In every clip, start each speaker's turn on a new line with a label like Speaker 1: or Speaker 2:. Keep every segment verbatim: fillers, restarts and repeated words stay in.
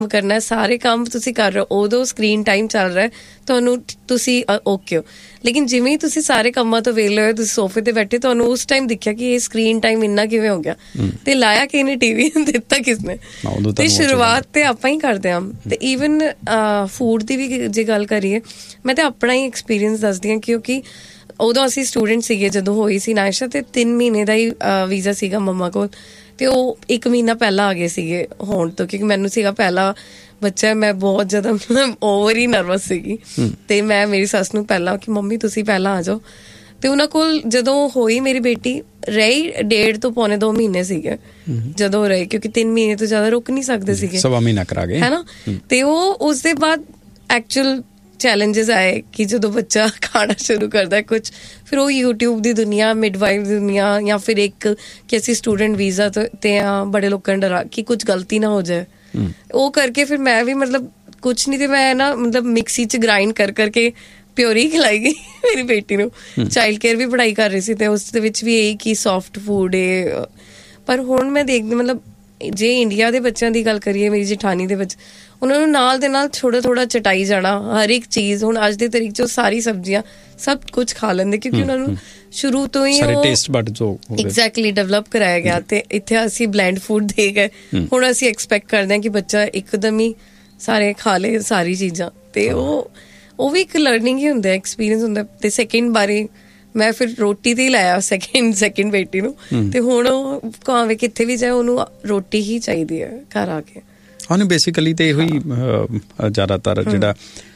Speaker 1: ਕਰਨਾ, ਸਾਰੇ ਕੰਮ ਤੁਸੀਂ ਕਰ ਰਹੇ ਹੋ, ਉਦੋਂ ਸਕਰੀਨ ਟਾਈਮ ਚੱਲ ਰਿਹਾ ਤੁਹਾਨੂੰ, ਤੁਸੀਂ ਓਕੇ ਹੋ। ਲੇਕਿਨ ਜਿਵੇਂ ਹੀ ਤੁਸੀਂ ਸਾਰੇ ਕੰਮਾਂ ਤੋਂ ਵਿਹਲੇ ਹੋਏ, ਤੁਸੀਂ ਸੋਫੇ ਤੇ ਬੈਠੇ, ਤੁਹਾਨੂੰ ਉਸ ਟਾਈਮ ਦਿਖਿਆ ਕਿ ਇਹ ਸਕਰੀਨ ਟਾਈਮ ਇੰਨਾ ਕਿਵੇਂ ਹੋ ਗਿਆ, ਤੇ ਲਾਇਆ ਕਿ ਇਹਨੇ ਟੀਵੀ ਦਿੱਤਾ ਕਿਸਨੇ। ਤੇ ਸ਼ੁਰੂਆਤ ਤੇ ਆਪਾਂ ਹੀ ਕਰਦੇ ਹਾਂ। ਤੇ ਈਵਨ ਫੂਡ ਦੀ ਵੀ ਜੇ ਗੱਲ ਕਰੀਏ, ਮੈਂ ਤੇ ਆਪਣਾ ਹੀ ਐਕਸਪੀਰੀਅੰਸ ਦੱਸਦੀ ਹਾਂ, ਕਿਉਂਕਿ ਉਦੋਂ ਅਸੀਂ ਸਟੂਡੈਂਟ ਸੀਗੇ ਜਦੋਂ ਹੋਈ ਸੀ ਨਾਇਸ਼ਾ, ਤੇ ਤਿੰਨ ਮਹੀਨੇ ਦਾ ਹੀ ਵੀਜ਼ਾ ਸੀਗਾ ਮੰਮਾ ਕੋਲ, ਤੇ ਉਹ ਇੱਕ ਮਹੀਨਾ ਪਹਿਲਾਂ ਆ ਗਏ ਸੀਗੇ ਹੋਣ ਤੋਂ, ਕਿਉਂਕਿ ਮੈਨੂੰ ਸੀਗਾ ਪਹਿਲਾ ਬੱਚਾ, ਮੈਂ ਬਹੁਤ ਜ਼ਿਆਦਾ ਮਤਲਬ ਓਵਰ ਹੀ ਨਰਵਸ ਸੀਗੀ। ਤੇ ਮੈਂ ਮੇਰੀ ਸੱਸ ਨੂੰ ਪਹਿਲਾਂ ਕਿ ਮੰਮੀ ਤੁਸੀਂ ਪਹਿਲਾਂ ਆ ਜਾਓ, ਤੇ ਉਹਨਾਂ ਕੋਲ ਜਦੋਂ ਹੋਈ ਮੇਰੀ ਬੇਟੀ, ਰਹੀ ਡੇਢ ਤੋਂ ਪੌਣੇ ਦੋ ਮਹੀਨੇ ਸੀਗੇ ਜਦੋਂ ਰਹੇ, ਕਿਉਂਕਿ ਤਿੰਨ ਮਹੀਨੇ ਤੋਂ ਜ਼ਿਆਦਾ ਰੁਕ ਨਹੀਂ ਸਕਦੇ ਸੀਗੇ,
Speaker 2: ਸਵਾ ਮਹੀਨਾ ਕਰਾ ਗਏ,
Speaker 1: ਹੈ ਨਾ। ਤੇ ਉਹ ਉਸ ਦੇ ਬਾਅਦ ਐਕਚੁਅਲ ਚੈਲੰਜਸ ਆਏ ਕਿ ਜਦੋਂ ਬੱਚਾ ਖਾਣਾ ਸ਼ੁਰੂ ਕਰਦਾ ਕੁਛ, ਫਿਰ ਉਹ ਯੂਟਿਊਬ ਦੀ ਦੁਨੀਆ, ਮਿਡਵਾਈਫ ਦੀ ਦੁਨੀਆ, ਜਾਂ ਫਿਰ ਇੱਕ ਕਿ ਅਸੀਂ ਸਟੂਡੈਂਟ ਵੀਜ਼ਾ ਤੇ ਆ, ਬੜੇ ਲੋਕਾਂ ਨੂੰ ਡਰਾ ਕਿ ਕੁਛ ਗਲਤੀ ਨਾ ਹੋ ਜਾਏ, ਉਹ ਕਰਕੇ ਫਿਰ ਮੈਂ ਵੀ ਮਤਲਬ ਕੁਛ ਨਹੀਂ, ਤੇ ਮੈਂ ਨਾ ਮਤਲਬ ਮਿਕਸੀ 'ਚ ਗ੍ਰਾਈਂਡ ਕਰ ਕਰਕੇ ਪਿਓਰੀ ਖਿਲਾਈ ਗਈ ਮੇਰੀ ਬੇਟੀ ਨੂੰ। ਚਾਈਲਡ ਕੇਅਰ ਵੀ ਪੜ੍ਹਾਈ ਕਰ ਰਹੀ ਸੀ, ਤੇ ਉਸ ਦੇ ਵਿੱਚ ਵੀ ਇਹੀ ਕਿ ਸੌਫਟ ਫੂਡ ਏ। ਪਰ ਹੁਣ ਮੈਂ ਦੇਖਦੀ ਮਤਲਬ ਜੇ ਇੰਡੀਆ ਦੇ ਬੱਚਿਆਂ ਦੀ ਗੱਲ ਕਰੀਏ, ਮੇਰੀ ਜੇਠਾਨੀ ਦੇ ਵਿੱਚ, ਉਹਨਾਂ ਨੂੰ ਨਾਲ ਦੇ ਨਾਲ ਥੋੜਾ ਥੋੜਾ ਚਟਾਈ ਜਾਣਾ ਹਰ ਇੱਕ ਚੀਜ਼। ਹੁਣ ਅੱਜ ਦੇ ਤਰੀਕੇ 'ਚ ਉਹ ਸਾਰੀ ਸਬਜ਼ੀਆਂ ਸਭ ਕੁਝ ਖਾ ਲੈਂਦੇ, ਕਿਉਂਕਿ ਉਹਨਾਂ ਨੂੰ ਸ਼ੁਰੂ ਤੋਂ ਹੀ ਐਗਜ਼ੈਕਟਲੀ ਡਿਵੈਲਪ ਕਰਾਇਆ ਗਿਆ। ਤੇ ਇੱਥੇ ਅਸੀਂ ਬਲੈਂਡ ਫੂਡ ਦੇ ਗਏ, ਹੁਣ ਅਸੀਂ ਐਕਸਪੈਕਟ ਕਰਦੇ ਹਾਂ ਕਿ ਬੱਚਾ ਇੱਕਦਮ ਹੀ ਸਾਰੇ ਖਾ ਲੇ ਸਾਰੀ ਚੀਜ਼ਾਂ। ਤੇ ਉਹ ਉਹ ਵੀ ਇੱਕ ਲਰਨਿੰਗ ਹੀ ਹੁੰਦਾ, ਐਕਸਪੀਰੀਅੰਸ ਹੁੰਦਾ। ਤੇ ਸੈਕਿੰਡ ਵਾਰੀ ਮੈਂ ਫਿਰ ਰੋਟੀ ਤੇ ਹੀ ਲਾਇਆ ਸੈਕਿੰਡ ਸੈਕਿੰਡ ਬੇਟੀ ਨੂੰ, ਤੇ ਹੁਣ ਉਹ ਭਾਵੇਂ ਕਿੱਥੇ ਵੀ ਜਾਏ ਉਹਨੂੰ ਰੋਟੀ ਹੀ ਚਾਹੀਦੀ ਹੈ ਘਰ ਆ ਕੇ।
Speaker 2: ਉਹਨੇ ਬੇਸਿਕਲੀ ਤੇ ਇਹੋ ਹੀ ਜ਼ਿਆਦਾਤਰ ਜਿਹੜਾ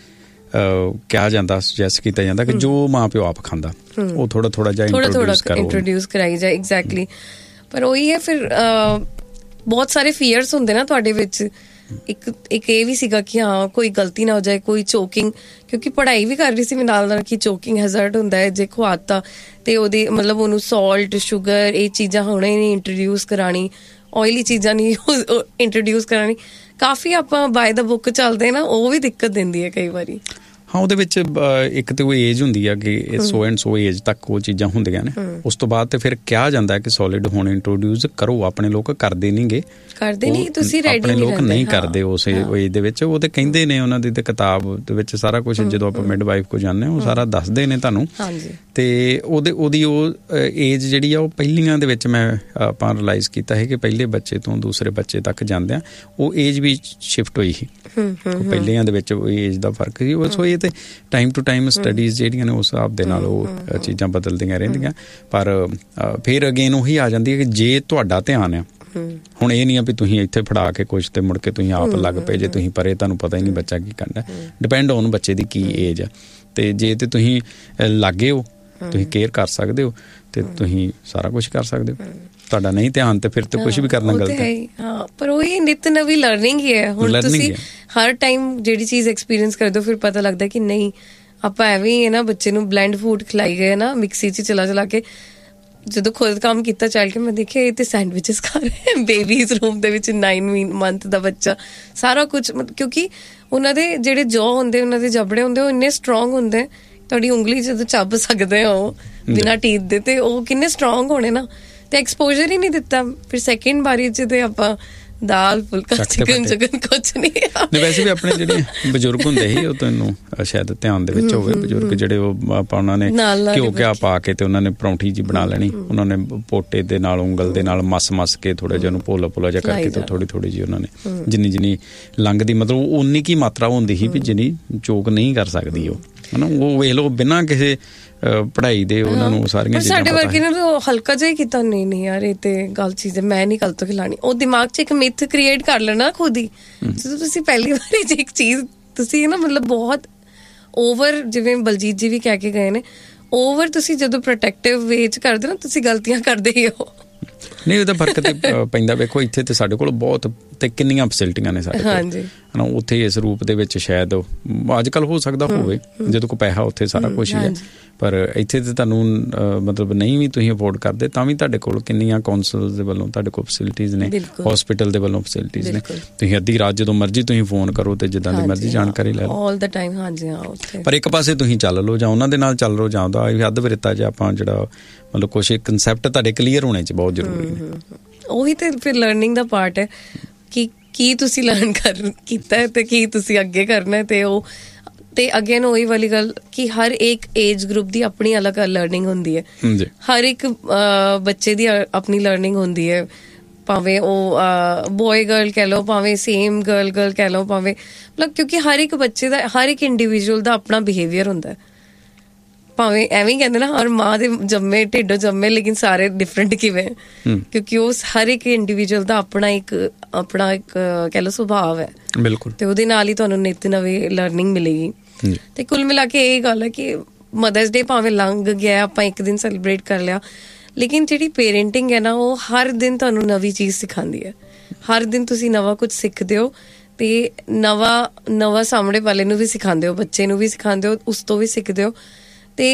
Speaker 2: ਕਿਹਾ ਜਾਂਦਾ, ਸੁਜੈਸਟ ਕੀਤਾ ਜਾਂਦਾ ਕਿ ਜੋ ਮਾਂ ਪਿਓ ਆਪ ਖਾਂਦਾ ਉਹ ਥੋੜਾ ਥੋੜਾ ਜਿਹਾ
Speaker 1: ਇੰਟਰੋਡਿਊਸ ਕਰਾਈ ਜਾਏ। ਐਗਜ਼ੈਕਟਲੀ। ਪਰ ਉਹੀ ਹੈ, ਫਿਰ ਬਹੁਤ ਸਾਰੇ ਫੀਅਰਸ ਹੁੰਦੇ ਨਾ ਤੁਹਾਡੇ ਵਿੱਚ। ਇੱਕ ਇੱਕ ਇਹ ਵੀ ਸੀਗਾ ਕਿ ਹਾਂ ਕੋਈ ਗਲਤੀ ਨਾ ਹੋ ਜਾਏ, ਕੋਈ ਚੋਕਿੰਗ, ਕਿਉਂਕਿ ਪੜ੍ਹਾਈ ਵੀ ਕਰ ਰਹੀ ਸੀ ਮੈਂ ਨਾਲ ਨਾਲ, ਕਿ ਚੋਕਿੰਗ ਹੈਜ਼ਰਡ ਹੁੰਦਾ ਹੈ ਜੇ ਖਵਾਤਾ, ਤੇ ਉਹਦੇ ਮਤਲਬ ਉਹਨੂੰ ਸਾਲਟ, ਸ਼ੂਗਰ, ਇਹ ਚੀਜ਼ਾਂ ਹੁਣੇ ਨਹੀਂ ਇੰਟਰੋਡਿਊਸ ਕਰਾਣੀ, ਆਇਲੀ ਚੀਜ਼ਾਂ ਨਹੀਂ ਇੰਟਰੋਡਿਊਸ ਕਰਾਣੀ। ਕਾਫੀ ਆਪਾਂ ਬਾਏ ਦਾ ਬੁੱਕ ਚੱਲਦੇ ਨਾ, ਉਹ ਵੀ ਦਿੱਕਤ ਦਿੰਦੀ ਹੈ ਕਈ ਵਾਰੀ।
Speaker 2: ਹਾਂ, ਉਹਦੇ ਵਿੱਚ ਇੱਕ ਤਾਂ ਉਹ ਏਜ ਹੁੰਦੀ ਆ ਕਿ ਸੋ ਐਂਡ ਸੋ ਏਜ ਤੱਕ ਉਹ ਚੀਜ਼ਾਂ ਹੁੰਦੀਆਂ ਨੇ। ਉਸ ਤੋਂ ਬਾਅਦ ਤੇ ਫਿਰ ਕਿਹਾ ਜਾਂਦਾ ਕਿ ਸੋਲਿਡ ਹੁਣ ਇੰਟਰੋਡਿਊਸ ਕਰੋ। ਆਪਣੇ ਲੋਕ ਕਰਦੇ ਨਹੀਂ ਗੇ,
Speaker 1: ਕਰਦੇ ਨਹੀਂ, ਤੁਸੀਂ ਰੈਡੀ
Speaker 2: ਆਪਣੇ ਲੋਕ ਨਹੀਂ ਕਰਦੇ ਉਸ ਏਜ ਦੇ ਵਿੱਚ। ਉਹ ਤੇ ਕਹਿੰਦੇ ਨੇ, ਉਹਨਾਂ ਦੀ ਤੇ ਕਿਤਾਬ ਦੇ ਵਿੱਚ ਸਾਰਾ ਕੁਛ, ਜਦੋਂ ਆਪਾਂ ਮਿਡਵਾਈਫ ਕੋਲ ਜਾਂਦੇ ਹਾਂ ਉਹ ਸਾਰਾ ਦੱਸਦੇ ਨੇ ਤੁਹਾਨੂੰ। ਤੇ ਉਹਦੇ ਉਹਦੀ ਉਹ ਏਜ ਜਿਹੜੀ ਆ ਉਹ ਪਹਿਲੀਆਂ ਦੇ ਵਿੱਚ ਮੈਂ ਆਪਾਂ ਰਿਲਾਈਜ਼ ਕੀਤਾ ਹੈ ਕਿ ਪਹਿਲੇ ਬੱਚੇ ਤੋਂ ਦੂਸਰੇ ਬੱਚੇ ਤੱਕ ਜਾਂਦਿਆਂ ਉਹ ਏਜ ਵੀ ਸ਼ਿਫਟ ਹੋਈ ਸੀ। ਪਹਿਲਿਆਂ ਦੇ ਵਿੱਚ ਉਹ ਏਜ ਦਾ ਫਰਕ ਸੀ। ਸੋ ਇਹ ਤੇ ਟਾਈਮ ਟੂ ਟਾਈਮ ਸਟੱਡੀਜ਼ ਜਿਹੜੀਆਂ ਨੇ ਉਸ ਹਿਸਾਬ ਦੇ ਨਾਲ ਉਹ ਚੀਜ਼ਾਂ ਬਦਲਦੀਆਂ ਰਹਿੰਦੀਆਂ। ਪਰ ਫਿਰ ਅਗੇਨ ਉਹੀ ਆ ਜਾਂਦੀ ਹੈ ਕਿ ਜੇ ਤੁਹਾਡਾ ਧਿਆਨ ਆ, ਹੁਣ ਇਹ ਨਹੀਂ ਆ ਵੀ ਤੁਸੀਂ ਇੱਥੇ ਫੜਾ ਕੇ ਕੁਛ ਤੇ ਮੁੜ ਕੇ ਤੁਸੀਂ ਆਪ ਲੱਗ ਪਏ ਜੇ ਤੁਸੀਂ ਪਰੇ, ਤੁਹਾਨੂੰ ਪਤਾ ਹੀ ਨਹੀਂ ਬੱਚਾ ਕੀ ਕਰਨਾ। ਡਿਪੈਂਡ ਔਨ ਬੱਚੇ ਦੀ ਕੀ ਏਜ ਆ। ਤੇ ਜੇ ਤੇ ਤੁਸੀਂ ਲਾਗੇ ਹੋ, ਤੁਸੀਂ ਕੇਅਰ ਕਰ ਸਕਦੇ ਹੋ, ਤੇ ਤੁਸੀਂ ਸਾਰਾ ਕੁਛ ਕਰ ਸਕਦੇ ਹੋ। ਤੁਹਾਡਾ ਨਹੀਂ ਧਿਆਨ ਤੇ ਫਿਰ ਤੇ ਕੁਛ ਵੀ ਕਰਨਾ ਗਲਤ ਹੈ।
Speaker 1: ਹਾਂ, ਪਰ ਉਹੀ ਨਿੱਤ ਨਵੀਂ ਲਰਨਿੰਗ ਹੀ ਹੈ। ਹੁਣ ਤੁਸੀਂ ਹਰ ਟਾਈਮ ਜਿਹੜੀ ਚੀਜ਼ ਐਕਸਪੀਰੀਅੰਸ ਕਰਦੇ ਹੋ, ਫਿਰ ਪਤਾ ਲੱਗਦਾ ਕਿ ਨਹੀਂ ਆਪਾਂ ਐਵੇਂ ਹੀ ਹੈ ਨਾ, ਬੱਚੇ ਨੂੰ ਬਲੈਂਡ ਫੂਡ ਖਿਲਾਈ ਗਏ ਨਾ ਮਿਕਸੀ 'ਚ ਚਲਾ ਚਲਾ ਕੇ। ਜਦੋਂ ਖੁਦ ਕੰਮ ਕੀਤਾ ਚੱਲ ਕੇ, ਮੈਂ ਦੇਖਿਆ ਇਹ ਤੇ ਸੈਂਡਵਿਚਸ ਖਾ ਰਹੇ ਬੇਬੀਜ਼ ਰੂਮ ਦੇ ਵਿੱਚ, ਨਾਈਨ ਮੰਥ ਦਾ ਬੱਚਾ, ਸਾਰਾ ਕੁਛ। ਕਿਉਂਕਿ ਉਹਨਾਂ ਦੇ ਜਿਹੜੇ ਜੌ ਹੁੰਦੇ, ਉਹਨਾਂ ਦੇ ਜਬੜੇ ਹੁੰਦੇ, ਉਹ ਇੰਨੇ ਸਟਰੋਂਗ ਹੁੰਦੇ, ਤੁਹਾਡੀ ਉਂਗਲੀ ਜਦੋਂ ਚੱਬ ਸਕਦੇ ਹੋ ਬਿਨਾਂ ਟੀਥ ਦੇ, ਤੇ ਉਹ ਕਿੰਨੇ ਸਟਰੋਂਗ ਹੋਣੇ ਨਾ। ਤੇ ਐਕਸਪੋਜ਼ਰ ਹੀ ਨਹੀਂ ਦਿੱਤਾ। ਫਿਰ ਸੈਕਿੰਡ ਵਾਰੀ 'ਚ ਤੇ ਆਪਾਂ ਦਾਲ ਫੁਲਕਾ ਚਿਕਨ ਚਿਕਨ ਕੁਛ ਨਹੀਂ।
Speaker 2: ਵੈਸੇ ਵੀ ਆਪਣੇ ਜਿਹੜੇ ਬਜ਼ੁਰਗ ਹੁੰਦੇ ਸੀ, ਉਹ ਤੈਨੂੰ ਸ਼ਾਇਦ ਧਿਆਨ ਦੇ ਵਿੱਚ ਹੋਵੇ, ਬਜ਼ੁਰਗ ਜਿਹੜੇ ਉਹ ਆਪਾਂ ਉਹਨਾਂ ਨੇ ਘਿਓ ਘਿਆ ਪਾ ਕੇ ਤੇ ਉਹਨਾਂ ਨੇ ਪਰੌਂਠੀ ਜੀ ਬਣਾ ਲੈਣੀ। ਉਹਨਾਂ ਨੇ ਪੋਟੇ ਦੇ ਨਾਲ, ਉਂਗਲ ਦੇ ਨਾਲ ਮਸ ਮਸ ਕੇ ਥੋੜਾ ਜਿਹਾ ਉਹਨੂੰ ਪੋਲਾ ਪੋਲਾ ਜਿਹਾ ਕਰਕੇ ਤੇ ਥੋੜੀ ਥੋੜੀ ਜਿਹੀ ਉਹਨਾਂ ਨੇ ਜਿੰਨੀ ਜਿੰਨੀ ਲੰਘਦੀ, ਮਤਲਬ ਉਨੀ ਕੀ ਮਾਤਰਾ ਹੁੰਦੀ ਸੀ ਵੀ ਜਿੰਨੀ ਚੋਕ ਨਹੀਂ ਕਰ ਸਕਦੀ ਉਹ, ਹਨਾ। ਉਹ ਵੇਖ ਲਓ ਬਿਨਾਂ ਕਿਸੇ ਪੜ੍ਹਾਈ ਦੇ ਉਹਨਾਂ ਨੂੰ ਸਾਰੀਆਂ ਚੀਜ਼ਾਂ। ਸਾਡੇ ਵਰਗੇ ਨੇ
Speaker 1: ਹਲਕਾ ਜਿਹਾ ਹੀ ਕੀਤਾ, ਨਹੀਂ ਨਹੀਂ ਯਾਰ ਇਹ ਤੇ ਗਲਤ ਚੀਜ਼ ਹੈ, ਮੈਂ ਨਹੀਂ ਕੱਲ ਤੋਂ ਖਿਲਾਣੀ। ਉਹ ਦਿਮਾਗ 'ਚ ਇੱਕ ਮਿਥ ਕ੍ਰੀਏਟ ਕਰ ਲੈਣਾ ਖੁਦ ਹੀ। ਜਦੋਂ ਤੁਸੀਂ ਪਹਿਲੀ ਵਾਰੀ 'ਚ ਇੱਕ ਚੀਜ਼ ਤੁਸੀਂ ਨਾ ਮਤਲਬ ਬਹੁਤ ਓਵਰ, ਜਿਵੇਂ ਬਲਜੀਤ ਜੀ ਵੀ ਕਹਿ ਕੇ ਗਏ ਨੇ, ਓਵਰ ਤੁਸੀਂ ਜਦੋਂ ਪ੍ਰੋਟੈਕਟਿਵ ਵੇ 'ਚ ਕਰਦੇ ਨਾ, ਤੁਸੀਂ ਗਲਤੀਆਂ ਕਰਦੇ ਹੀ ਹੋ।
Speaker 2: ਨਹੀਂ, ਉਹਦਾ ਫਰਕ ਤੇ ਪੈਂਦਾ। ਵੇਖੋ ਇੱਥੇ ਤੇ ਸਾਡੇ ਕੋਲ ਬਹੁਤ ਤੇ ਕਿੰਨੀਆਂ ਫੈਸਿਲਿਟੀਆਂ ਨੇ ਸਾਡੇ ਕੋਲ, ਹਨਾ। ਉੱਥੇ ਇਸ ਰੂਪ ਦੇ ਵਿੱਚ ਸ਼ਾਇਦ ਅੱਜ ਕੱਲ੍ਹ ਹੋ ਸਕਦਾ ਹੋਵੇ, ਜਦੋਂ ਕੋਈ ਪੈਸਾ ਉੱਥੇ ਸਾਰਾ ਕੁਛ ਹੀ ਹੈ। ਪਰ ਇੱਥੇ ਤੇ ਤੁਹਾਨੂੰ ਮਤਲਬ ਨਹੀਂ ਵੀ ਤੁਸੀਂ ਅਫੋਰਡ ਕਰਦੇ, ਤਾਂ ਵੀ ਤੁਹਾਡੇ ਕੋਲ ਕਿੰਨੀਆਂ ਕੌਂਸਲ ਦੇ ਵੱਲੋਂ ਤੁਹਾਡੇ ਕੋਲ ਫੈਸਿਲਿਟੀਜ਼ ਨੇ, ਹੋਸਪਿਟਲ ਦੇ ਵੱਲੋਂ ਫੈਸਿਲਿਟੀਜ਼ ਨੇ। ਤੁਸੀਂ ਅੱਧੀ ਰਾਤ ਜਦੋਂ ਮਰਜ਼ੀ ਤੁਸੀਂ ਫੋਨ ਕਰੋ ਤੇ ਜਿੱਦਾਂ ਦੀ ਮਰਜ਼ੀ ਜਾਣਕਾਰੀ ਲੈ ਲਓ ਆਲ ਦਾ ਟਾਈਮ। ਹਾਂਜੀ ਹਾਂ, ਉੱਥੇ ਪਰ ਇੱਕ ਪਾਸੇ ਤੁਸੀਂ ਚੱਲ ਲਓ ਜਾਂ ਉਹਨਾਂ ਦੇ ਨਾਲ ਚੱਲ ਲਓ, ਜਾਂ ਉਹਦਾ ਅੱਧ ਵਿਰਤਾ ਜਿਹਾ ਆਪਾਂ ਜਿਹੜਾ ਮਤਲਬ ਕੁਛ ਕੰਸੈਪਟ ਤੁਹਾਡੇ ਕਲੀਅਰ ਹੋਣੇ 'ਚ ਬਹੁਤ ਜ਼ਰੂਰੀ ਨੇ।
Speaker 1: ਉਹੀ ਤੇ ਫਿਰ ਲਰਨਿੰਗ ਦਾ ਪਾਰਟ ਹੈ ਕਿ ਕੀ ਤੁਸੀਂ ਲਰਨ ਕਰ ਕੀਤਾ ਹੈ ਤੇ ਕੀ ਤੁਸੀਂ ਅੱਗੇ ਕਰਨਾ ਹੈ। ਤੇ ਉਹ ਤੇ ਅਗੇਨ ਉਹੀ ਵਾਲੀ ਗੱਲ ਕਿ ਹਰ ਇੱਕ ਏਜ ਗਰੁੱਪ ਦੀ ਆਪਣੀ ਅਲੱਗ ਲਰਨਿੰਗ ਹੁੰਦੀ ਹੈ, ਹਰ ਇੱਕ ਬੱਚੇ ਦੀ ਆਪਣੀ ਲਰਨਿੰਗ ਹੁੰਦੀ ਹੈ, ਭਾਵੇਂ ਉਹ ਬॉय ਗਰਲ ਕਹਿ ਲਓ, ਭਾਵੇਂ ਸੇਮ ਗਰਲ ਗਰਲ ਕਹਿ ਲਓ, ਭਾਵੇਂ ਮਤਲਬ ਕਿਉਂਕਿ ਹਰ ਇੱਕ ਬੱਚੇ ਦਾ, ਹਰ ਇੱਕ ਇੰਡੀਵਿਜੂਅਲ ਦਾ ਆਪਣਾ ਬਿਹੇਵੀਅਰ ਹੁੰਦਾ ਹੈ। ਭਾਵੇਂ ਐਵੇਂ ਕਹਿੰਦੇ ਨਾ ਹਰ ਮਾਂ ਦੇ ਜੰਮੇ ਢਿੱਡੋਂ ਜੰਮੇ ਲੇਕਿਨ ਸਾਰੇ ਡਿਫਰੈਂਟ ਕਿਵੇਂ, ਕਿਉਂਕਿ ਉਹ ਹਰ ਇੱਕ ਇੰਡੀਵਿਜੂਅਲ ਦਾ ਆਪਣਾ ਇੱਕ ਆਪਣਾ ਇੱਕ ਕਹਿ ਲਓ ਸੁਭਾਅ ਹੈ। ਬਿਲਕੁਲ। ਤੇ ਉਹਦੇ ਨਾਲ ਹੀ ਤੁਹਾਨੂੰ ਨਿੱਤ ਨਵੀਂ ਲਰਨਿੰਗ ਮਿਲੇਗੀ। ਤੇ ਕੁੱਲ ਮਿਲਾ ਕੇ ਇਹ ਗੱਲ ਹੈ ਕਿ ਮਦਰਸ ਡੇ ਭਾਵੇਂ ਲੰਘ ਗਿਆ, ਆਪਾਂ ਇੱਕ ਦਿਨ ਸੈਲੀਬ੍ਰੇਟ ਕਰ ਲਿਆ, ਲੇਕਿਨ ਜਿਹੜੀ ਪੇਰੈਂਟਿੰਗ ਹੈ ਨਾ ਉਹ ਹਰ ਦਿਨ ਤੁਹਾਨੂੰ ਨਵੀਂ ਚੀਜ਼ ਸਿਖਾਉਂਦੀ ਹੈ। ਹਰ ਦਿਨ ਤੁਸੀਂ ਨਵਾਂ ਕੁਝ ਸਿੱਖਦੇ ਹੋ ਤੇ ਨਵਾਂ ਨਵਾਂ ਸਾਹਮਣੇ ਵਾਲੇ ਨੂੰ ਵੀ ਸਿਖਾਉਂਦੇ ਹੋ, ਬੱਚੇ ਨੂੰ ਵੀ ਸਿਖਾਉਂਦੇ ਹੋ, ਉਸ ਤੋਂ ਵੀ ਸਿੱਖਦੇ ਹੋ। ਤੇ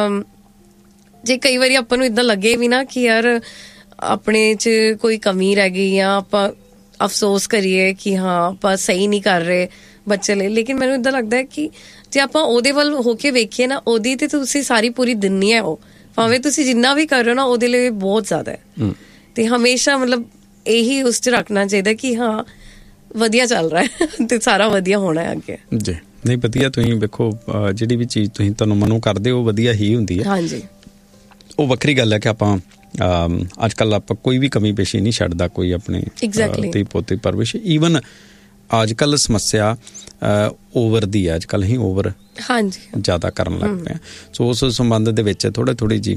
Speaker 1: ਜੇ ਕਈ ਵਾਰੀ ਆਪਾਂ ਨੂੰ ਇੱਦਾਂ ਲੱਗੇ ਵੀ ਨਾ ਕਿ ਯਾਰ ਆਪਣੇ 'ਚ ਕੋਈ ਕਮੀ ਰਹਿ ਗਈ ਜਾਂ ਆਪਾਂ ਅਫਸੋਸ ਕਰੀਏ ਕਿ ਹਾਂ ਆਪਾਂ ਸਹੀ ਨਹੀਂ ਕਰ ਰਹੇ ਬੱਚੇ ਲਈ, ਲੇਕਿਨ ਮੈਨੂੰ ਇੱਦਾਂ ਲੱਗਦਾ ਹੈ ਕਿ ਜੇ ਆਪਾਂ ਉਹਦੇ ਵੱਲ ਹੋ ਕੇ ਵੇਖੀਏ ਨਾ, ਉਹਦੀ ਤੇ ਤੁਸੀਂ ਸਾਰੀ ਪੂਰੀ ਦੁਨੀਆ ਉਹ ਭਾਵੇਂ ਤੁਸੀਂ ਜਿੰਨਾ ਵੀ ਕਰ ਰਹੇ ਹੋ ਨਾ ਉਹਦੇ ਲਈ ਬਹੁਤ ਜ਼ਿਆਦਾ ਹੈ। ਤੇ ਹਮੇਸ਼ਾ ਮਤਲਬ ਇਹੀ ਉਸ 'ਚ ਰੱਖਣਾ ਚਾਹੀਦਾ ਕਿ ਹਾਂ ਵਧੀਆ ਚੱਲ ਰਿਹਾ ਹੈ ਤੇ ਸਾਰਾ ਵਧੀਆ ਹੋਣਾ ਹੈ ਅੱਗੇ।
Speaker 2: ਜੀ ਨਹੀਂ ਵਧੀਆ, ਤੁਸੀਂ ਵੇਖੋ ਜਿਹੜੀ ਵੀ ਚੀਜ਼ ਤੁਸੀਂ ਤੁਹਾਨੂੰ ਮਨੋਂ ਕਰਦੇ ਹੋ ਵਧੀਆ ਹੀ ਹੁੰਦੀ ਹੈ। ਹਾਂਜੀ, ਉਹ ਵੱਖਰੀ ਗੱਲ ਹੈ ਕਿ ਆਪਾਂ ਅੱਜ ਕੱਲ੍ਹ ਆਪਾਂ ਕੋਈ ਵੀ ਕਮੀ ਪੇਸ਼ੀ ਨਹੀਂ ਛੱਡਦਾ ਕੋਈ ਆਪਣੇ ਧੀ ਪੋਤੀ ਪਰਵਿਸ਼। ਈਵਨ ਅੱਜ ਕੱਲ੍ਹ ਸਮੱਸਿਆ ਓਵਰ ਦੀ ਹੈ, ਅੱਜ ਕੱਲ੍ਹ ਹੀ ਓਵਰ ਹਾਂਜੀ ਜ਼ਿਆਦਾ ਕਰਨ ਲੱਗ ਪਏ। ਸੋ ਉਸ ਸੰਬੰਧ ਦੇ ਵਿੱਚ ਥੋੜ੍ਹੀ ਥੋੜ੍ਹੀ ਜਿਹੀ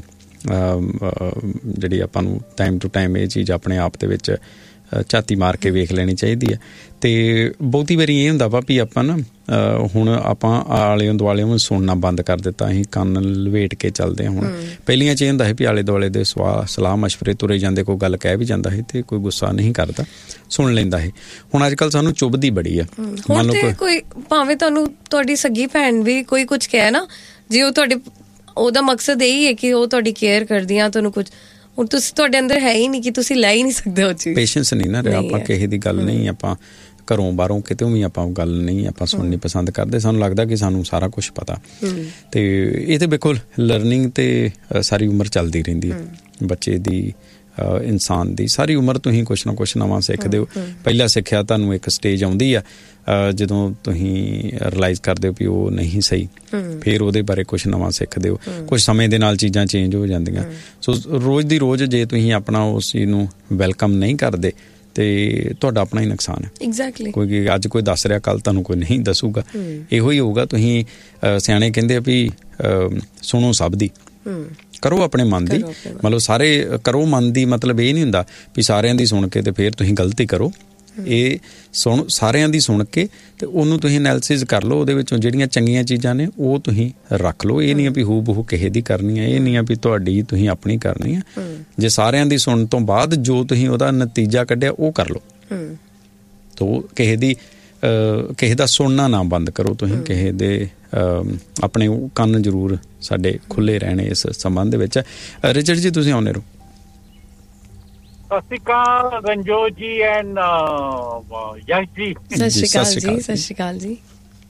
Speaker 2: ਜਿਹੜੀ ਆਪਾਂ ਨੂੰ ਟਾਈਮ ਟੂ ਟਾਈਮ ਇਹ ਚੀਜ਼ ਆਪਣੇ ਆਪ ਦੇ ਵਿੱਚ ਝਾਤੀ ਮਾਰ ਕੇ ਵੇਖ ਲੈਣੀ ਚਾਹੀਦੀ ਹੈ। ਤੇ ਬਹੁਤੀ ਵਾਰੀ ਇਹ ਹੁੰਦਾ ਵਾ ਵੀ ਆਪਾਂ ਨਾ ਹੁਣ ਆਪਾਂ ਆਲੇ ਦੁਆਲਿਆਂ ਸੁਣਨਾ ਬੰਦ ਕਰ ਦਿੱਤਾ, ਅਸੀਂ ਕੰਨ ਲਵੇਟ ਕੇ ਚੱਲਦੇ ਹਾਂ। ਹੁਣ ਪਹਿਲੀਆਂ 'ਚ ਇਹ ਹੁੰਦਾ ਸੀ ਵੀ ਆਲੇ ਦੁਆਲੇ ਦੇ ਸਵਾਹ ਸਲਾਹ ਮਸ਼ਵਰੇ ਤੁਰੇ ਜਾਂਦੇ, ਕੋਈ ਗੱਲ ਕਹਿ ਵੀ ਜਾਂਦਾ ਸੀ ਤੇ ਕੋਈ ਗੁੱਸਾ ਨਹੀਂ ਕਰਦਾ, ਸੁਣ ਲੈਂਦਾ ਸੀ। ਹੁਣ ਅੱਜ ਕੱਲ੍ਹ ਸਾਨੂੰ ਚੁੱਭਦੀ ਬੜੀ ਆ।
Speaker 1: ਮੰਨ ਲਓ ਕੋਈ ਭਾਵੇਂ ਤੁਹਾਨੂੰ ਤੁਹਾਡੀ ਸੱਗੀ ਭੈਣ ਵੀ ਕੋਈ ਕੁਝ ਕਹਿ ਨਾ, ਜੇ ਉਹ ਤੁਹਾਡੇ ਉਹਦਾ ਮਕਸਦ ਇਹੀ ਹੈ ਕਿ ਉਹ ਤੁਹਾਡੀ ਕੇਅਰ ਕਰਦੀ ਆ, ਤੁਹਾਨੂੰ ਕੁਝ ਹੁਣ ਤੁਸੀਂ ਤੁਹਾਡੇ ਅੰਦਰ ਹੈ ਹੀ ਨਹੀਂ ਕਿ ਤੁਸੀਂ ਲੈ ਹੀ ਨਹੀਂ ਸਕਦੇ ਉਹ ਚੀਜ਼। ਪੇਸ਼ੈਂਸ ਨਹੀਂ ਨਾ ਰਿਹਾ, ਆਪਾਂ ਕਿਸੇ ਦੀ ਗੱਲ ਨਹੀਂ, ਆਪਾਂ ਘਰੋਂ ਬਾਹਰੋਂ ਕਿਤੇ ਵੀ ਆਪਾਂ ਗੱਲ ਨਹੀਂ ਆਪਾਂ ਸੁਣਨੀ ਪਸੰਦ ਕਰਦੇ। ਸਾਨੂੰ ਲੱਗਦਾ ਕਿ ਸਾਨੂੰ ਸਾਰਾ ਕੁਛ ਪਤਾ। ਤੇ ਇਹ ਤੇ ਬਿਲਕੁਲ ਲਰਨਿੰਗ ਤੇ ਸਾਰੀ ਉਮਰ ਚੱਲਦੀ ਰਹਿੰਦੀ ਹੈ ਬੱਚੇ ਦੀ, ਇਨਸਾਨ ਦੀ ਸਾਰੀ ਉਮਰ ਤੁਸੀਂ ਕੁਛ ਨਾ ਕੁਛ ਨਵਾਂ ਸਿੱਖਦੇ ਹੋ। ਪਹਿਲਾਂ ਸਿੱਖਿਆ ਤੁਹਾਨੂੰ ਇੱਕ ਸਟੇਜ ਆਉਂਦੀ ਆ ਜਦੋਂ ਤੁਸੀਂ ਰਿਲਾਈਜ਼ ਕਰਦੇ ਹੋ ਵੀ ਉਹ ਨਹੀਂ ਸਹੀ, ਫਿਰ ਉਹਦੇ ਬਾਰੇ ਕੁਛ ਨਵਾਂ ਸਿੱਖਦੇ ਹੋ। ਕੁਛ ਸਮੇਂ ਦੇ ਨਾਲ ਚੀਜ਼ਾਂ ਚੇਂਜ ਹੋ ਜਾਂਦੀਆਂ। ਸੋ ਰੋਜ਼ ਦੀ ਰੋਜ਼ ਜੇ ਤੁਸੀਂ ਆਪਣਾ ਉਸ ਚੀਜ਼ ਨੂੰ ਵੈਲਕਮ ਨਹੀਂ ਕਰਦੇ ਤੇ ਤੁਹਾਡਾ ਆਪਣਾ ਹੀ ਨੁਕਸਾਨ ਹੈ। ਐਗਜ਼ੈਕਟਲੀ। ਕੋਈ ਅੱਜ ਕੋਈ ਦੱਸ ਰਿਹਾ ਕੱਲ ਤੁਹਾਨੂੰ ਕੋਈ ਨਹੀਂ ਦੱਸੂਗਾ। ਇਹੋ ਹੀ ਹੋਊਗਾ। ਤੁਸੀਂ ਸਿਆਣੇ ਕਹਿੰਦੇ ਆ ਵੀ ਸੁਣੋ ਸਭ ਦੀ, ਕਰੋ ਆਪਣੇ ਮਨ ਦੀ, ਮਤਲਬ ਸਾਰੇ ਕਰੋ ਮਨ ਦੀ, ਮਤਲਬ ਇਹ ਨਹੀਂ ਹੁੰਦਾ ਵੀ ਸਾਰਿਆਂ ਦੀ ਸੁਣ ਕੇ ਤੇ ਫਿਰ ਤੁਸੀਂ ਗਲਤੀ ਕਰੋ। ਇਹ ਸੁਣ ਸਾਰਿਆਂ ਦੀ ਸੁਣ ਕੇ ਤੇ ਉਹਨੂੰ ਤੁਸੀਂ ਐਨਾਲਿਸਿਸ ਕਰ ਲਓ, ਉਹਦੇ ਵਿੱਚੋਂ ਜਿਹੜੀਆਂ ਚੰਗੀਆਂ ਚੀਜ਼ਾਂ ਨੇ ਉਹ ਤੁਸੀਂ ਰੱਖ ਲਓ। ਇਹ ਨਹੀਂ ਆ ਵੀ ਹੂ ਬਹੂ ਕਿਸੇ ਦੀ ਕਰਨੀ ਹੈ, ਇਹ ਨਹੀਂ ਆ ਵੀ ਤੁਹਾਡੀ ਤੁਸੀਂ ਆਪਣੀ ਕਰਨੀ ਹੈ। ਜੇ ਸਾਰਿਆਂ ਦੀ ਸੁਣਨ ਤੋਂ ਬਾਅਦ ਜੋ ਤੁਸੀਂ ਉਹਦਾ ਨਤੀਜਾ ਕੱਢਿਆ ਉਹ ਕਰ ਲਓ। ਤੋ ਕਿਸੇ ਦੀ ਕਿਸੇ ਦਾ ਸੁਣਨਾ ਨਾ ਬੰਦ ਕਰੋ ਤੁਸੀਂ, ਕਿਸੇ ਦੇ ਆਪਣੇ ਕੰਨ ਜ਼ਰੂਰ ਸਾਡੇ ਖੁੱਲ੍ਹੇ ਰਹਿਣੇ ਇਸ ਸੰਬੰਧ ਦੇ ਵਿੱਚ। ਰਿਚਰਡ ਜੀ ਤੁਸੀਂ ਆਉਂਦੇ ਰਹੋ।
Speaker 3: ਸਤਿ ਸ਼੍ਰੀ ਅਕਾਲ ਰਣਜੋਤ ਜੀ ਐਂਡ ਯਸ਼ ਜੀ।
Speaker 1: ਸਤਿ ਸ਼੍ਰੀ ਅਕਾਲ ਜੀ। ਸਤਿ ਸ਼੍ਰੀ ਅਕਾਲ ਜੀ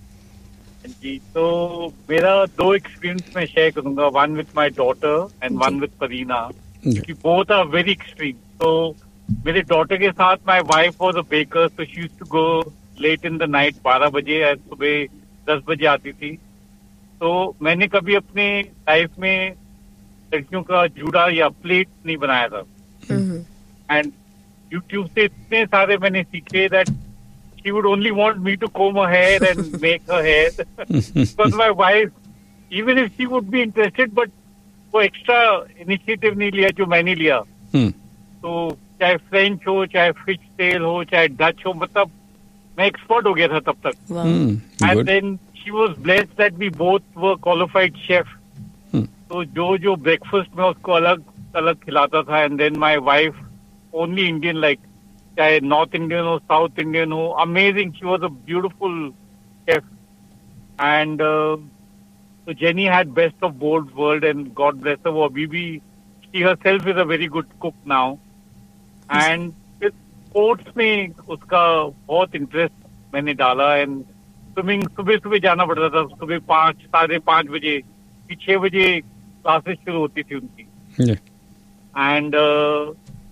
Speaker 3: जी। तो मेरा दो एक्सपीरियंस मैं शेयर करूंगा, one with my daughter and one with Pareena, कि बोथ आर वेरी एक्सट्रीम। तो मेरे डॉटर के साथ my wife was a baker, so she used to go let in the night, बारह बजे, सुबह दस बजे आती थी। तो मैंने कभी अपने लाइफ में लड़कियों का जूड़ा या प्लेट नहीं बनाया था। एंड यूट्यूब से इतने सारे मैंने सीखे that she would only want me to comb her hair and make her hair because my wife, even if she would be interested, but वो extra initiative नहीं लिया जो मैंने लिया। hmm. तो चाहे फ्रेंच हो, चाहे फिश टेल हो, चाहे डच हो, मतलब मैं एक्सपर्ट हो गया था तब तक। wow. hmm. and then she was blessed that we both were qualified chef। hmm. तो जो जो breakfast में उसको अलग अलग खिलाता था, and then my wife only Indian, like चाहे नॉर्थ इंडियन हो, साउथ इंडियन हो, amazing. She was a beautiful chef. And so Jenny had best of both world and God bless her. वो अभी भी she herself is a very good cook now. And sports में उसका बहुत interest मैंने डाला। And swimming सुबह सुबह जाना पड़ता था, सुबह पाँच साढ़े पाँच बजे छः बजे क्लासेस शुरू होती थी उनकी। And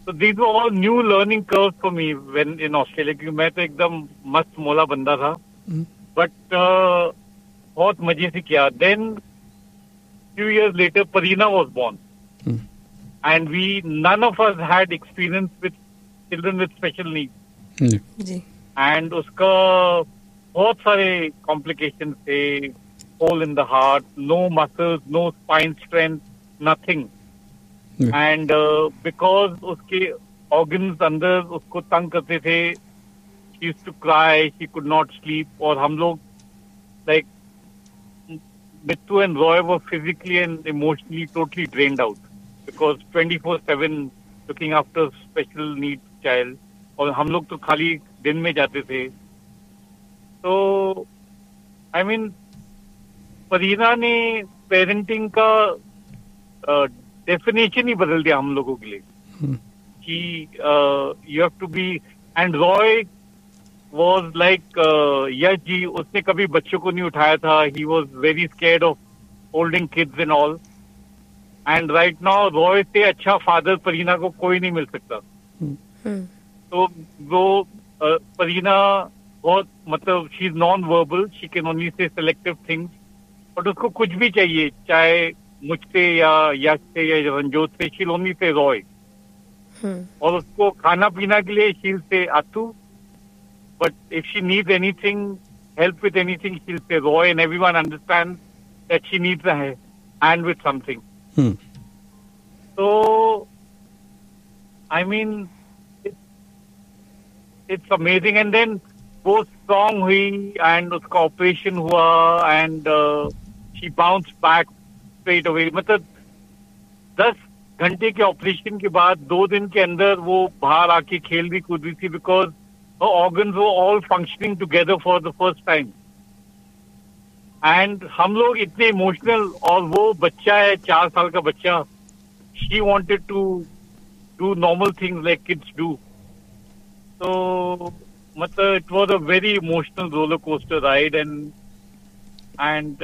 Speaker 3: So these were all new learning curves for me when in Australia, क्योंकि मैं तो एकदम मस्त मोला बंदा था, but uh, बहुत मजे से किया. Then few years later, Pareena was born, hmm. and we none of us had experience with children with special needs.
Speaker 1: Ji.
Speaker 3: And उसका बहुत सारे complications थे, hole in the heart, no muscles, no spine strength, nothing. Yeah. And uh, because उसके organs अंदर उसको तंग करते थे, she used to cry, she could not sleep, और हम लोग like Mittu and Roy were physically and emotionally totally drained out because twenty-four seven looking after special needs child, और हम लोग तो खाली दिन में जाते थे. So I mean परीना ने पेरेंटिंग का uh, डेफिनेशन ही बदल दिया हम लोगों के लिए कि you have to be. And Roy was like Yash ji, उसने कभी बच्चों को नहीं उठाया था. He was very scared of holding kids and all. And right now Roy से अच्छा फादर परीना को कोई नहीं मिल सकता. तो वो uh, परीना बहुत मतलब she is non verbal, she can only say selective things, but उसको कुछ भी चाहिए, चाहे मुझसे या यश से या रंजोत से, शील ओनली से रॉय. और उसको खाना पीना के लिए शील से आतू, but if she needs anything, help with anything, शील से Roy, and everyone understand that she needs a hand with something. So I mean it's amazing. And then वो स्ट्रॉन्ग हुई एंड उसका ऑपरेशन हुआ and she bounce back straight away. मतलब दस घंटे के ऑपरेशन के बाद दो दिन के अंदर वो बाहर आके खेल भी कूद रही थी बिकॉज ऑर्गन्स वो all functioning together for the first time. And हम लोग इतने इमोशनल, और वो बच्चा है चार साल का बच्चा, she wanted to do normal things like kids do. तो मतलब it was a very emotional roller coaster ride. And and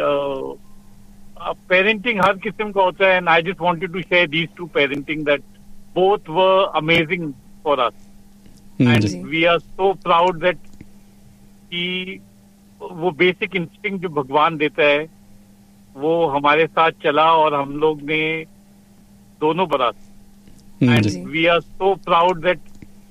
Speaker 3: parenting हर किस्म का होता है, and I just wanted to share these two parenting that both were amazing for us. And we are so proud that कि वो basic instinct जो भगवान देता है वो हमारे साथ चला और हम लोग ने दोनों बरात. And we are so proud that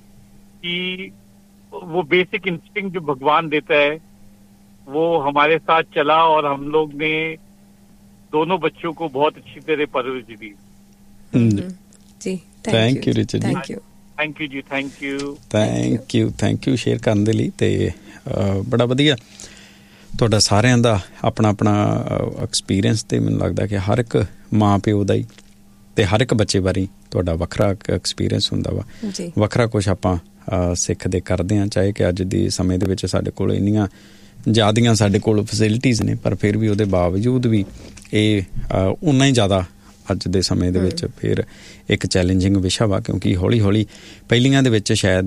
Speaker 3: कि वो बेसिक इंस्टिंक्ट जो भगवान देता है वो हमारे साथ चला और हम लोग ने दोनों बच्चों को बहुत अच्छी तरह परवरिश दी.
Speaker 1: जी
Speaker 2: thank you Richard ji.
Speaker 3: Thank you thank you ਜੀ. Thank you
Speaker 2: thank you thank you share ਕਰਨ ਦੇ ਲਈ. ਤੇ ਬੜਾ ਵਧੀਆ ਤੁਹਾਡਾ ਸਾਰਿਆਂ ਦਾ ਆਪਣਾ ਆਪਣਾ ਐਕਸਪੀਰੀਅੰਸ, ਤੇ ਮੈਨੂੰ ਲੱਗਦਾ ਕਿ ਹਰ ਇੱਕ ਮਾਂ ਪਿਓ ਦਾ ਹੀ ਤੇ ਹਰ ਇੱਕ ਬੱਚੇ ਬਾਰੇ ਤੁਹਾਡਾ ਵੱਖਰਾ ਐਕਸਪੀਰੀਅੰਸ ਹੁੰਦਾ ਵਾ, ਵੱਖਰਾ ਕੁਛ ਆਪਾਂ ਸਿੱਖਦੇ ਕਰਦੇ ਹਾਂ. ਚਾਹੇ ਕਿ ਅੱਜ ਦੇ ਸਮੇਂ ਦੇ ਵਿੱਚ ਸਾਡੇ ਕੋਲ ਇੰਨੀਆਂ ਜ਼ਿਆਦੀਆਂ ਸਾਡੇ ਕੋਲ ਫੈਸਿਲਿਟੀਜ਼ ਨੇ, ਪਰ ਫਿਰ ਵੀ ਉਹਦੇ ਬਾਵਜੂਦ ਵੀ ਇਹ ਉਨਾ ਹੀ ਜ਼ਿਆਦਾ ਅੱਜ ਦੇ ਸਮੇਂ ਦੇ ਵਿੱਚ ਫਿਰ ਇੱਕ ਚੈਲੰਜਿੰਗ ਵਿਸ਼ਾ ਵਾ, ਕਿਉਂਕਿ ਹੌਲੀ ਹੌਲੀ ਪਹਿਲੀਆਂ ਦੇ ਵਿੱਚ ਸ਼ਾਇਦ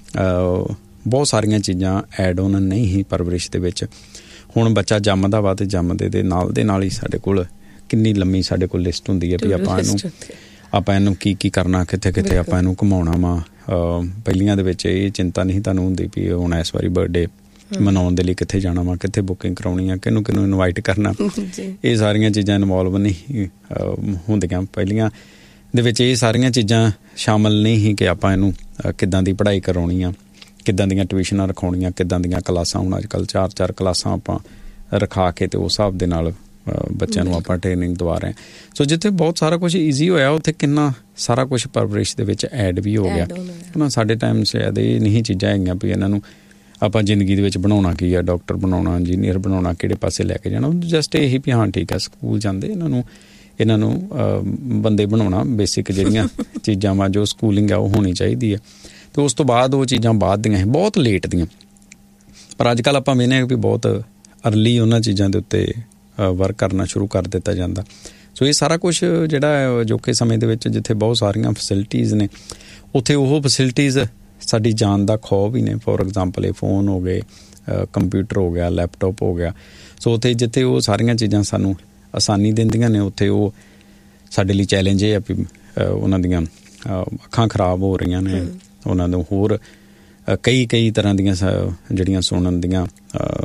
Speaker 2: ਬਹੁਤ ਸਾਰੀਆਂ ਚੀਜ਼ਾਂ ਐਡ ਔਨ ਨਹੀਂ ਹੀ ਪਰਵਰਿਸ਼ ਦੇ ਵਿੱਚ. ਹੁਣ ਬੱਚਾ ਜੰਮਦਾ ਵਾ ਤੇ ਜੰਮਦੇ ਦੇ ਨਾਲ ਦੇ ਨਾਲ ਹੀ ਸਾਡੇ ਕੋਲ ਕਿੰਨੀ ਲੰਮੀ ਸਾਡੇ ਕੋਲ ਲਿਸਟ ਹੁੰਦੀ ਹੈ ਵੀ ਆਪਾਂ ਇਹਨੂੰ ਆਪਾਂ ਇਹਨੂੰ ਕੀ ਕੀ ਕਰਨਾ, ਕਿੱਥੇ ਕਿੱਥੇ ਆਪਾਂ ਇਹਨੂੰ ਘੁਮਾਉਣਾ ਵਾ. ਪਹਿਲੀਆਂ ਦੇ ਵਿੱਚ ਇਹ ਚਿੰਤਾ ਨਹੀਂ ਤੁਹਾਨੂੰ ਹੁੰਦੀ ਵੀ ਹੁਣ ਇਸ ਵਾਰੀ ਬਰਥਡੇ ਮਨਾਉਣ ਦੇ ਲਈ ਕਿੱਥੇ ਜਾਣਾ ਵਾ, ਕਿੱਥੇ ਬੁਕਿੰਗ ਕਰਾਉਣੀ ਆ, ਕਿਹਨੂੰ ਕਿਹਨੂੰ ਇਨਵਾਈਟ ਕਰਨਾ. ਇਹ ਸਾਰੀਆਂ ਚੀਜ਼ਾਂ ਇਨਵੋਲਵ ਨਹੀਂ ਹੁੰਦੀਆਂ. ਪਹਿਲੀਆਂ ਦੇ ਵਿੱਚ ਇਹ ਸਾਰੀਆਂ ਚੀਜ਼ਾਂ ਸ਼ਾਮਲ ਨਹੀਂ ਸੀ ਕਿ ਆਪਾਂ ਇਹਨੂੰ ਕਿੱਦਾਂ ਦੀ ਪੜ੍ਹਾਈ ਕਰਾਉਣੀ ਆ, ਕਿੱਦਾਂ ਦੀਆਂ ਟਿਊਸ਼ਨਾਂ ਰਖਾਉਣੀਆਂ, ਕਿੱਦਾਂ ਦੀਆਂ ਕਲਾਸਾਂ. ਹੁਣ ਅੱਜ ਕੱਲ੍ਹ ਚਾਰ ਚਾਰ ਕਲਾਸਾਂ ਆਪਾਂ ਰਖਾ ਕੇ ਤੇ ਉਸ ਹਿਸਾਬ ਦੇ ਨਾਲ ਬੱਚਿਆਂ ਨੂੰ ਆਪਾਂ ਟ੍ਰੇਨਿੰਗ ਦਵਾ ਰਹੇ. ਸੋ ਜਿੱਥੇ ਬਹੁਤ ਸਾਰਾ ਕੁਛ ਈਜ਼ੀ ਹੋਇਆ ਉੱਥੇ ਕਿੰਨਾ ਸਾਰਾ ਕੁਛ ਪਰਵਰਿਸ਼ ਦੇ ਵਿੱਚ ਐਡ ਵੀ ਹੋ ਗਿਆ. ਨਾ ਸਾਡੇ ਟਾਈਮ ਸ਼ਾਇਦ ਇਹ ਨਹੀਂ ਚੀਜ਼ਾਂ ਹੈਗੀਆਂ ਵੀ ਇਹਨਾਂ ਨੂੰ ਆਪਾਂ ਜ਼ਿੰਦਗੀ ਦੇ ਵਿੱਚ ਬਣਾਉਣਾ ਕੀ ਆ, ਡਾਕਟਰ ਬਣਾਉਣਾ, ਇੰਜੀਨੀਅਰ ਬਣਾਉਣਾ, ਕਿਹੜੇ ਪਾਸੇ ਲੈ ਕੇ ਜਾਣਾ. ਜਸਟ ਇਹੀ ਵੀ ਹਾਂ ਠੀਕ ਆ ਸਕੂਲ ਜਾਂਦੇ, ਇਹਨਾਂ ਨੂੰ ਇਹਨਾਂ ਨੂੰ ਬੰਦੇ ਬਣਾਉਣਾ. ਬੇਸਿਕ ਜਿਹੜੀਆਂ ਚੀਜ਼ਾਂ ਵਾ ਜੋ ਸਕੂਲਿੰਗ ਆ ਉਹ ਹੋਣੀ ਚਾਹੀਦੀ ਹੈ. ਅਤੇ ਉਸ ਤੋਂ ਬਾਅਦ ਉਹ ਚੀਜ਼ਾਂ ਬਾਅਦ ਦੀਆਂ ਬਹੁਤ ਲੇਟ ਦੀਆਂ. ਪਰ ਅੱਜ ਕੱਲ੍ਹ ਆਪਾਂ ਵੇਖਦੇ ਹਾਂ ਵੀ ਬਹੁਤ ਅਰਲੀ ਉਹਨਾਂ ਚੀਜ਼ਾਂ ਦੇ ਉੱਤੇ ਵਰਕ ਕਰਨਾ ਸ਼ੁਰੂ ਕਰ ਦਿੱਤਾ ਜਾਂਦਾ. ਸੋ ਇਹ ਸਾਰਾ ਕੁਛ ਜਿਹੜਾ ਅਜੋਕੇ ਸਮੇਂ ਦੇ ਵਿੱਚ ਜਿੱਥੇ ਬਹੁਤ ਸਾਰੀਆਂ ਫੈਸਿਲਿਟੀਜ਼ ਨੇ ਉੱਥੇ ਉਹ ਫੈਸਿਲਿਟੀਜ਼ ਸਾਡੀ ਜਾਨ ਦਾ ਖੌਅ ਵੀ ਨੇ. ਫੋਰ ਐਗਜ਼ਾਮਪਲ ਇਹ ਫੋਨ ਹੋ ਗਏ, ਕੰਪਿਊਟਰ ਹੋ ਗਿਆ, ਲੈਪਟਾਪ ਹੋ ਗਿਆ. ਸੋ ਉੱਥੇ ਜਿੱਥੇ ਉਹ ਸਾਰੀਆਂ ਚੀਜ਼ਾਂ ਸਾਨੂੰ ਆਸਾਨੀ ਦਿੰਦੀਆਂ ਨੇ ਉੱਥੇ ਉਹ ਸਾਡੇ ਲਈ ਚੈਲੰਜ ਇਹ ਆ ਵੀ ਉਹਨਾਂ ਦੀਆਂ ਅੱਖਾਂ ਖਰਾਬ ਹੋ ਰਹੀਆਂ ਨੇ, ਉਹਨਾਂ ਨੂੰ ਹੋਰ ਕਈ ਕਈ ਤਰ੍ਹਾਂ ਦੀਆਂ ਜਿਹੜੀਆਂ ਸੁਣਨ ਦੀਆਂ